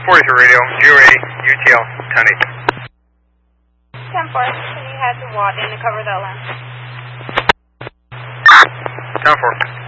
43 radio, 080, UTL, 10-8. 10-4, can you head to Watt and cover that land? 10-4.